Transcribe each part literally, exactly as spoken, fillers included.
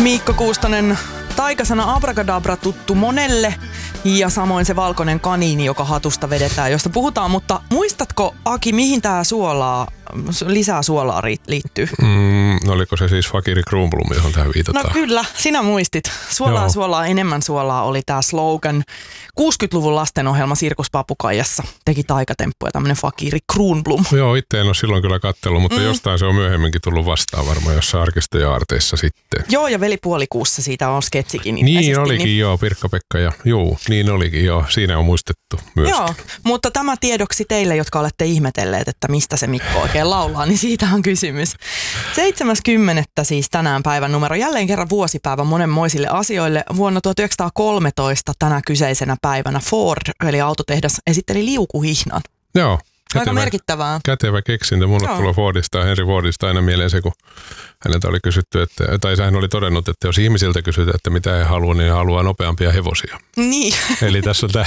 Miikko Kuustonen, taikasana abracadabra tuttu monelle ja samoin se valkoinen kaniini, joka hatusta vedetään, josta puhutaan. Mutta muistatko, Aki, mihin tämä suolaa, lisää suolaa liittyy? Mm, oliko se siis Fakiri Kruunblum, johon tähän viitataan? No kyllä, sinä muistit. Suolaa, Joo. suolaa, enemmän suolaa oli tämä slogan. kuusikymmentäluvun lastenohjelma Sirkus Papukaijassa teki taikatemppuja, tämmöinen Fakiri Kruunblum. Joo, itse en ole silloin kyllä katsellut, mutta mm. jostain se on myöhemminkin tullut vastaan varmaan jossain Arkisto ja Aarteissa sitten. Joo, ja Veli Puolikuussa siitä on sketsikin. Niin olikin, niin... joo, Pirkka-Pekka ja juu, niin olikin, joo, siinä on muistettu myöskin. Joo, mutta tämä tiedoksi teille, jotka olette ihmetelleet, että mistä se Mikko oikein laulaa, niin siitä on kysymys. seitsemäs kymmenettä siis tänään päivän numero, jälleen kerran vuosipäivä monenmoisille asioille. Vuonna tuhatyhdeksänsataakolmetoista tänä kyseisenä päivänä Ford, eli autotehdas, esitteli liukuhihnan. Joo. Kätevä, aika merkittävää. Kätevä keksintö. Mulle tulee Fordista, Henry Fordista aina mieleen se, kun häneltä oli kysytty, että, tai hän oli todennut, että jos ihmisiltä kysytään, että mitä he haluaa, niin he haluaa nopeampia hevosia. Niin. Eli tässä on tämä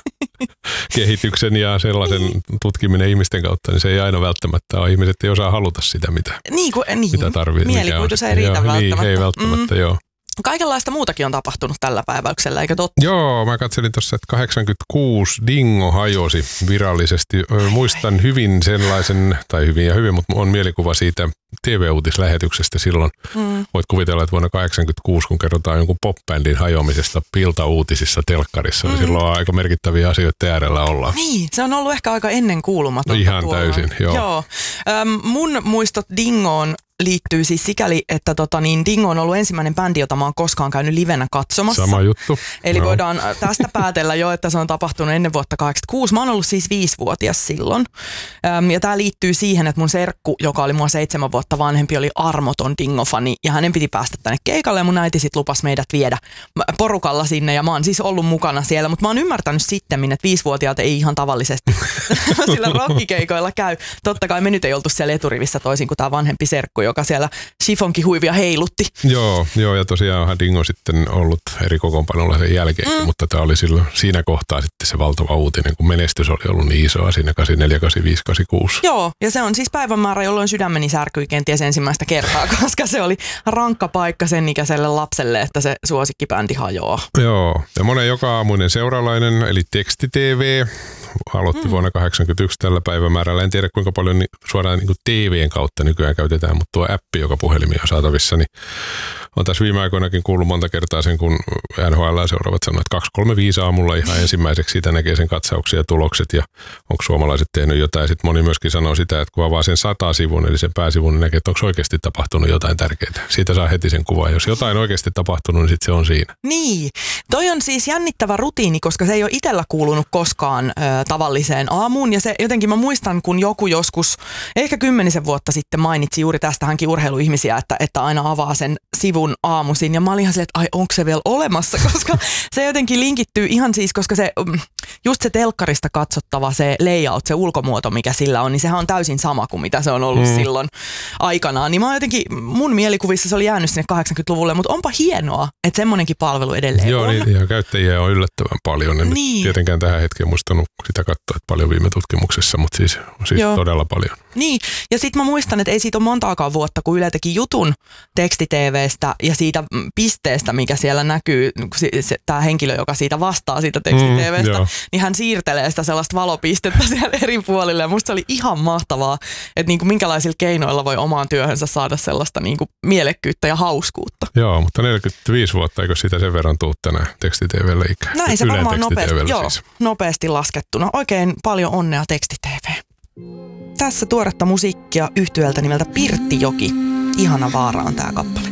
kehityksen ja sellaisen tutkiminen ihmisten kautta, niin se ei aina välttämättä ole. Ihmiset ei osaa haluta sitä, mitä, niin kuin, niin. mitä tarvitsee. Mielikuvitus ei riitä joo, välttämättä. Niin, ei välttämättä, mm. joo. Kaikenlaista muutakin on tapahtunut tällä päiväyksellä, eikö totta? Joo, mä katselin tuossa, että kahdeksankymmentäkuusi Dingo hajosi virallisesti. Muistan hyvin sellaisen, tai hyvin ja hyvin, mutta on mielikuva siitä T V-uutislähetyksestä silloin. Mm. Voit kuvitella, että vuonna kahdeksankymmentäkuusi, kun kerrotaan jonkun pop-bändin hajoamisesta piltauutisissa telkkarissa, mm. niin silloin on aika merkittäviä asioita äärellä ollaan. Niin, se on ollut ehkä aika ennen kuulumatonta. Ihan tuolloin. Täysin, joo. joo. Ähm, mun muistot Dingoon liittyy siis sikäli, että tota, niin Dingo on ollut ensimmäinen bändi, jota mä oon koskaan käynyt livenä katsomassa. Sama juttu. Eli no. voidaan tästä päätellä jo, että se on tapahtunut ennen vuotta kahdeksankymmentäkuusi. Mä oon ollut siis viisivuotias silloin. Öm, ja tää liittyy siihen, että mun serkku, joka oli mua seitsemän vuotta vanhempi, oli armoton Dingo-fani. Ja hänen piti päästä tänne keikalle ja mun äiti sit lupasi meidät viedä porukalla sinne. Ja mä oon siis ollut mukana siellä. Mutta mä oon ymmärtänyt sittemmin, että viisivuotiaat ei ihan tavallisesti sillä rockikeikoilla käy. Totta kai me nyt ei oltu siellä eturivissä toisin kuin tää vanhempi serkku, joka siellä chiffonkihuivia heilutti. Joo, joo, ja tosiaan onhan Dingo sitten ollut eri kokoonpanolla sen jälkeen, mm. mutta tämä oli silloin siinä kohtaa sitten se valtava uutinen, kun menestys oli ollut niin isoa siinä kahdeksankymmentäneljä, kahdeksankymmentäviisi, kahdeksankymmentäkuusi. Joo, ja se on siis päivämäärä, jolloin sydämeni särkyi kenties ensimmäistä kertaa, koska se oli rankka paikka sen ikäiselle lapselle, että se suosikkibändi hajoaa. Joo, ja monen joka aamuinen seuralainen, eli teksti-tv, aloitti mm. vuonna kahdeksankymmentäyksi tällä päivämäärällä. En tiedä kuinka paljon ni, suoraan niin kuin T V:n kautta nykyään käytetään, mutta tuo appi, joka puhelimia on saatavissa, niin on tässä viime aikoinakin kuullut monta kertaa sen, kun N H L seuraavat sanoo, että kaksi kolme viisi aamulla ihan ensimmäiseksi siitä näkee sen katsauksia ja tulokset ja onko suomalaiset tehnyt jotain. Sitten moni myöskin sanoo sitä, että kun avaa sen sata sivun, eli sen pääsivun, niin näkee, että onko oikeasti tapahtunut jotain tärkeää. Siitä saa heti sen kuvan. Jos jotain oikeasti tapahtunut, niin sitten se on siinä. Niin. Toi on siis jännittävä rutiini, koska se ei ole itsellä kuulunut koskaan ö, tavalliseen aamuun. Ja se jotenkin mä muistan, kun joku joskus, ehkä kymmenisen vuotta sitten mainitsi juuri tästä hänkin urheiluihmisiä, että, että aina avaa sen sivun aamuisin. Ja mä olin ihan silleen, että ai onko se vielä olemassa, koska se jotenkin linkittyy ihan siis, koska se just se telkkarista katsottava se layout, se ulkomuoto, mikä sillä on, niin sehän on täysin sama kuin mitä se on ollut mm. silloin aikanaan. Niin mä jotenkin, mun mielikuvissa se oli jäänyt sinne kahdeksankymmentäluvulle, mutta onpa hienoa, että semmonenkin palvelu edelleen Joo, on. Joo, niin, ja käyttäjiä on yllättävän paljon. En niin. tietenkään tähän hetkeen muistanut sitä katsoa, että paljon viime tutkimuksessa, mutta siis, siis todella paljon. Niin, ja sitten mä muistan, että ei siitä ole montaakaan vuotta, kun Yle teki jutun teksti-tv:stä ja siitä pisteestä, mikä siellä näkyy, tämä henkilö, joka siitä vastaa siitä teksti-tv:stä, mm, niin hän siirtelee sitä sellaista valopistettä siellä eri puolille. Ja musta se oli ihan mahtavaa, että niinku minkälaisilla keinoilla voi omaan työhönsä saada sellaista niinku mielekkyyttä ja hauskuutta. Joo, mutta neljäkymmentäviisi vuotta, eikö sitä sen verran tuu tänään teksti-tv:lle ikään? Näin se varmaan nopeasti, joo, siis. nopeasti laskettuna. Oikein paljon onnea teksti-tv. Tässä tuoretta musiikkia yhtyöltä nimeltä Pirttijoki. Ihana vaara on tää kappale.